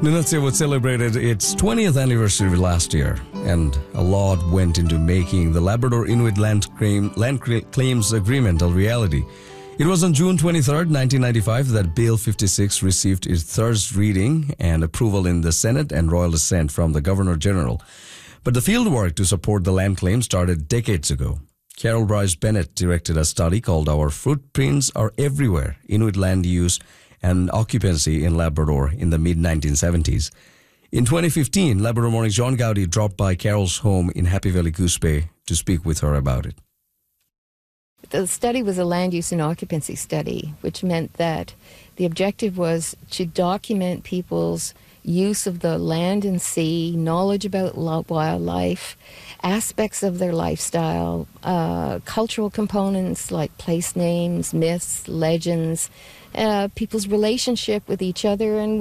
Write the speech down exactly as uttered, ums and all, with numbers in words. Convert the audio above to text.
Nunatsiavut celebrated its twentieth anniversary last year, and a lot went into making the Labrador Inuit Land, Claim, Land Claims Agreement a reality. It was on June twenty-third, nineteen ninety-five that Bill fifty-six received its third reading and approval in the Senate and royal assent from the Governor-General. But the fieldwork to support the land claim started decades ago. Carol Bryce Bennett directed a study called Our Footprints Are Everywhere, Inuit Land Use and Occupancy in Labrador in the mid nineteen seventies. In twenty fifteen, Labrador Morning's John Gowdy dropped by Carol's home in Happy Valley Goose Bay to speak with her about it. The study was a land use and occupancy study, which meant that the objective was to document people's use of the land and sea, knowledge about wildlife, aspects of their lifestyle, uh, cultural components like place names, myths, legends, uh, people's relationship with each other and